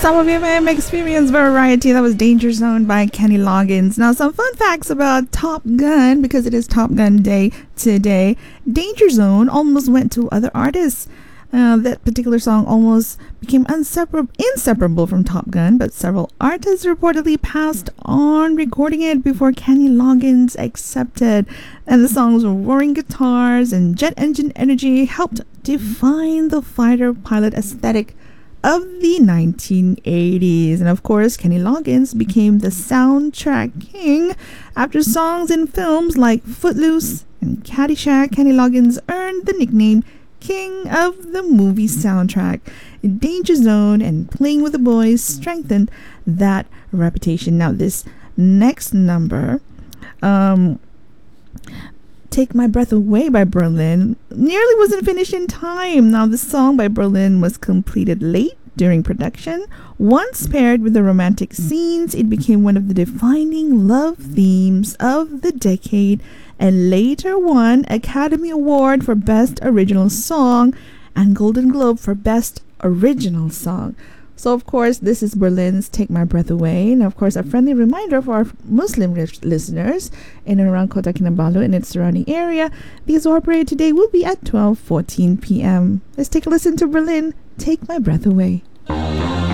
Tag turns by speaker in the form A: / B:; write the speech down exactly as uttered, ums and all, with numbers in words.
A: Some of you may have experienced variety. That was Danger Zone by Kenny Loggins. Now, some fun facts about Top Gun, because it is Top Gun Day today. Danger Zone almost went to other artists. Uh, that particular song almost became insepar- inseparable from Top Gun, but several artists reportedly passed on recording it before Kenny Loggins accepted. And the song's roaring guitars and jet engine energy helped define the fighter pilot aesthetic of the nineteen eighties. And of course, Kenny Loggins became the soundtrack king. After songs in films like Footloose and Caddyshack, Kenny Loggins earned the nickname King of the Movie Soundtrack. Danger Zone and Playing with the Boys strengthened that reputation. Now, this next number, um, Take My Breath Away by Berlin, nearly wasn't finished in time. Now, the song by Berlin was completed late during production. Once paired with the romantic scenes, it became one of the defining love themes of the decade and later won Academy Award for Best Original Song and Golden Globe for Best Original Song. So, of course, this is Berlin's Take My Breath Away. And, of course, a friendly reminder for our Muslim listeners in and around Kota Kinabalu and its surrounding area. The Zohar parade today will be at twelve fourteen p.m. Let's take a listen to Berlin, Take My Breath Away.